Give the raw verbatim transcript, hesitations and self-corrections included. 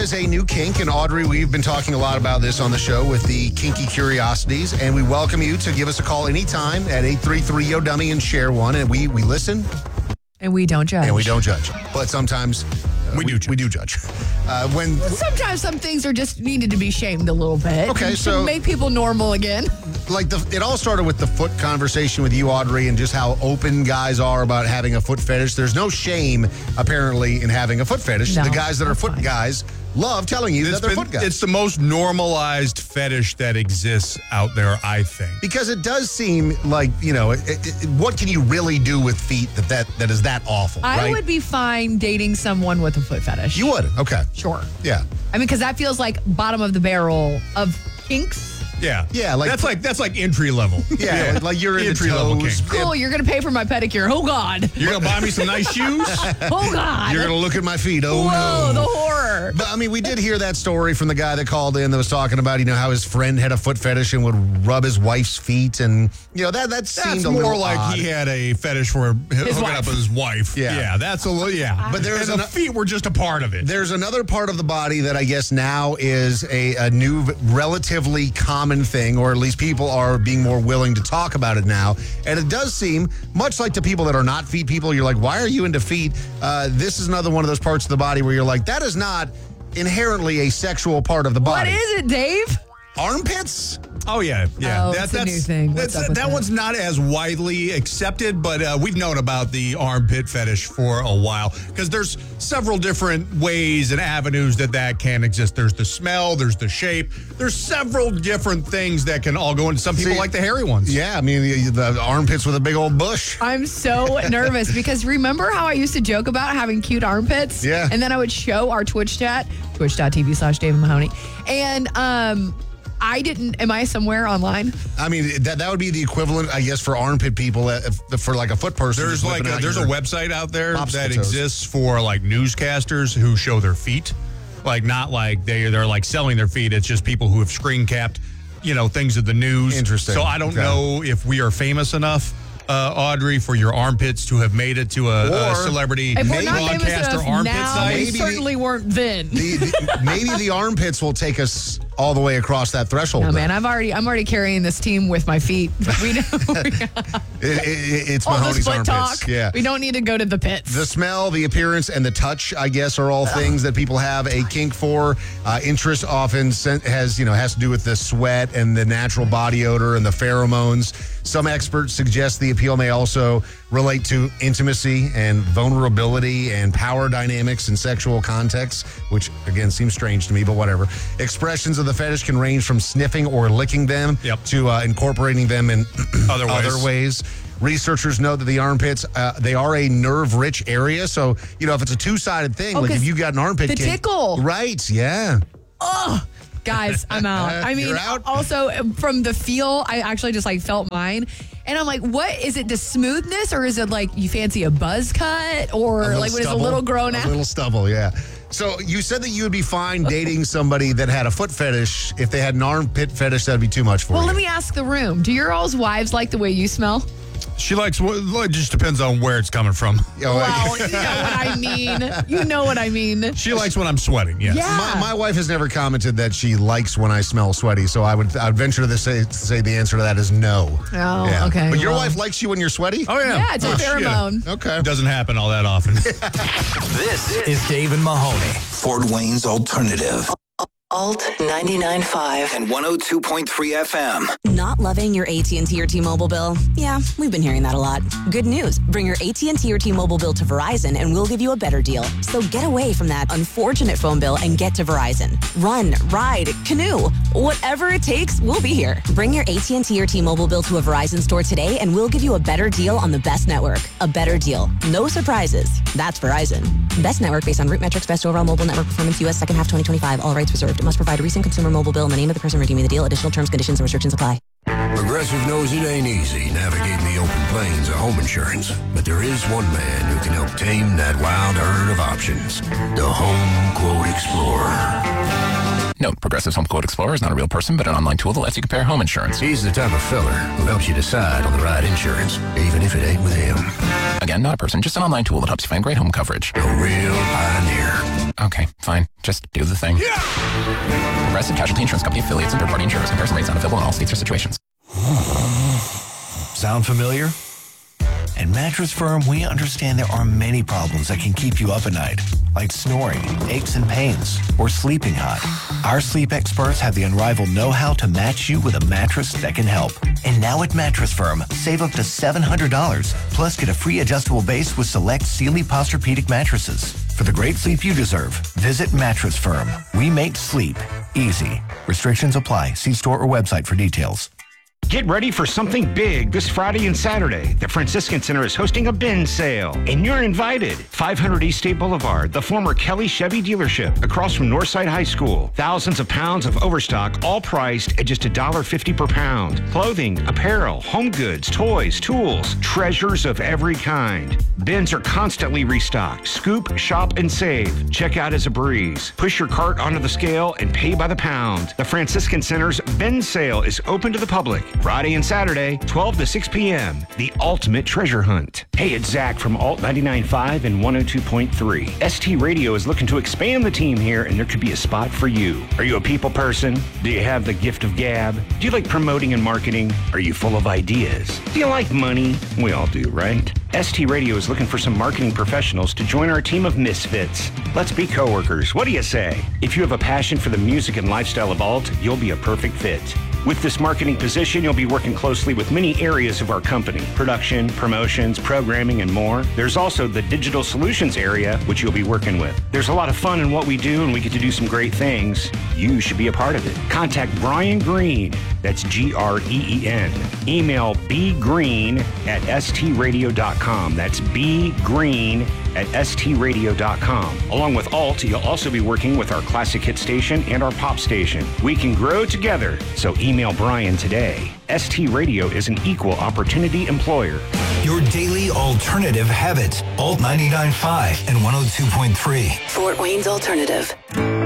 is a new kink, and Audrey, we've been talking a lot about this on the show with the Kinky Curiosities, and we welcome you to give us a call anytime at eight three three, yo dummy and share one, and we, we listen. And we don't judge. And we don't judge. But sometimes uh, we, we do judge. We do judge. Uh, when Sometimes some things are just needed to be shamed a little bit. Okay, so- To make people normal again. like the, it all started with the foot conversation with you, Audrey, and just how open guys are about having a foot fetish. There's no shame, apparently, in having a foot fetish. No, the guys that are that's foot fine. guys love telling you It's that they're been- foot guys. It's the most normalized fetish that exists out there, I think. Because it does seem like, you know, it, it, what can you really do with feet that, that, that is that awful, I right? would be fine dating someone with a foot fetish. You would? Okay. Sure. Yeah. I mean, because that feels like bottom of the barrel of kinks. Yeah. Yeah, like- that's like that's like entry level. Yeah, like you're into entry level toes. kink. Cool, you're going to pay for my pedicure. Oh, God. You're gonna buy me some nice shoes? Oh, God. You're going to look at my feet. Oh, Whoa, no. the horror. But, I mean, we did hear that story from the guy that called in that was talking about, you know, how his friend had a foot fetish and would rub his wife's feet. And, you know, that, that seemed That's a more little like odd. he had a fetish for hooking wife. up with his wife. Yeah. Yeah, that's a little, yeah. But there's and the an- feet were just a part of it. There's another part of the body that I guess now is a, a new, relatively common thing, or at least people are being more willing to talk about it now. And it does seem, much like to people that are not feet people, you're like, why are you into feet? Uh, this is another one of those parts of the body where you're like, that is not inherently a sexual part of the What body. is it, Dave? Armpits? Oh yeah, yeah. Oh, it's a new thing. What's That's, up with that that? one's not as widely accepted, but uh, we've known about the armpit fetish for a while because there's several different ways and avenues that that can exist. There's the smell, there's the shape, there's several different things that can all go into. Some people See, like the hairy ones. Yeah, I mean, the, the armpits with a big old bush. I'm so nervous because remember how I used to joke about having cute armpits? Yeah. And then I would show our Twitch chat, twitch.tv slash David Mahoney. And um, I didn't, am I somewhere online? I mean, that that would be the equivalent, I guess, for armpit people, uh, if- for like a foot person. There's just like whipping a, out there's a your- website out there popsicle that toes. exists for like newscasters who show their feet, like not like they they're like selling their feet. It's just people who have screen capped, you know, things of the news. Interesting. So I don't Okay. know if we are famous enough, uh, Audrey, for your armpits to have made it to a, a Or- celebrity If we're not famous broadcaster enough armpit now, site. we Maybe- certainly weren't then. The, the, maybe the armpits will take us all the way across that threshold. No, though. man, I'm already I'm already carrying this team with my feet. We know It, it, it's all the Mahoney's split armpits. talk. Yeah. We don't need to go to the pits. The smell, the appearance, and the touch, I guess, are all things that people have a kink for. Uh, interest often sen- has, you know, has to do with the sweat and the natural body odor and the pheromones. Some experts suggest the appeal may also relate to intimacy and vulnerability and power dynamics in sexual contexts, which, again, seems strange to me, but whatever. Expressions of the fetish can range from sniffing or licking them Yep. to uh, incorporating them in Other ways. other ways. Researchers know that the armpits, uh, they are a nerve-rich area. So, you know, if it's a two-sided thing, Oh, like if 'cause you got an armpit the kink- tickle. Right, yeah. Guys, I'm out. I mean, You're out? also from the feel, I actually just like felt mine. And I'm like, what is it? The smoothness, or is it like you fancy a buzz cut, or A little like when it's a stubble. little grown A out? little stubble, yeah. So you said that you would be fine dating somebody that had a foot fetish. If they had an armpit fetish, that'd be too much for Well, you. let me ask the room. Do your all's wives like the way you smell? She likes. Well, it just depends on where it's coming from. You know, Well, you know what I mean. You know what I mean. She likes when I'm sweating. Yes. Yeah. My, my wife has never commented that she likes when I smell sweaty, so I would I'd venture to say, to say the answer to that is no. Oh, okay, But your well. wife likes you when you're sweaty? Oh yeah. Yeah, it's a Oh, shit. pheromone. Okay. It doesn't happen all that often. This is Dave and Mahoney. Fort Wayne's Alternative. Alt ninety-nine point five. And one oh two point three F M. Not loving your A T and T or T-Mobile bill? Yeah, we've been hearing that a lot. Good news. Bring your A T and T or T-Mobile bill to Verizon and we'll give you a better deal. So get away from that unfortunate phone bill and get to Verizon. Run, ride, canoe. Whatever it takes, we'll be here. Bring your A T and T or T-Mobile bill to a Verizon store today and we'll give you a better deal on the best network. A better deal. No surprises. That's Verizon. Best network based on root metrics, best overall mobile network performance, U S second half twenty twenty-five. All rights reserved. Must provide a recent consumer mobile bill and the name of the person redeeming the deal. Additional terms, conditions, and restrictions apply. Progressive knows it ain't easy navigating the open plains of home insurance, but there is one man who can help tame that wild herd of options. The Home Quote Explorer. Note, Progressive's Home Quote Explorer is not a real person, but an online tool that lets you compare home insurance. He's the type of feller who helps you decide on the right insurance, even if it ain't with him. Again, not a person, just an online tool that helps you find great home coverage. A real pioneer. Okay, fine. Just do the thing. Yeah! Progressive Casualty Insurance Company affiliates and third-party insurers. Comparison rates not available in all states or situations. Sound familiar? At Mattress Firm, we understand there are many problems that can keep you up at night, like snoring, aches and pains, or sleeping hot. Our sleep experts have the unrivaled know-how to match you with a mattress that can help. And now at Mattress Firm, save up to seven hundred dollars, plus get a free adjustable base with select Sealy Posturepedic mattresses. For the great sleep you deserve, visit Mattress Firm. We make sleep easy. Restrictions apply. See store or website for details. Get ready for something big this Friday and Saturday. The Franciscan Center is hosting a bin sale, and you're invited. five hundred East State Boulevard, the former Kelly Chevy dealership, across from Northside High School. Thousands of pounds of overstock, all priced at just one dollar fifty per pound. Clothing, apparel, home goods, toys, tools, treasures of every kind. Bins are constantly restocked. Scoop, shop, and save. Check out as a breeze. Push your cart onto the scale and pay by the pound. The Franciscan Center's bin sale is open to the public. Friday and Saturday, twelve to six p.m. The ultimate treasure hunt. Hey, it's Zach from Alt ninety-nine point five and one oh two point three. S T Radio is looking to expand the team here, and there could be a spot for you. Are you a people person? Do you have the gift of gab? Do you like promoting and marketing? Are you full of ideas? Do you like money? We all do, right? S T Radio is looking for some marketing professionals to join our team of misfits. Let's be coworkers. What do you say? If you have a passion for the music and lifestyle of Alt, you'll be a perfect fit. With this marketing position, you'll be working closely with many areas of our company: production, promotions, programming, and more. There's also the digital solutions area, which you'll be working with. There's a lot of fun in what we do, and we get to do some great things. You should be a part of it. Contact Brian Green. That's G R E E N. Email bgreen at s t radio dot com. That's bgreen at s t radio dot com. Along with Alt, you'll also be working with our classic hit station and our pop station. We can grow together, so email Brian today. S T Radio is an equal opportunity employer. Your daily alternative habit. Alt ninety-nine point five and one oh two point three. Fort Wayne's Alternative.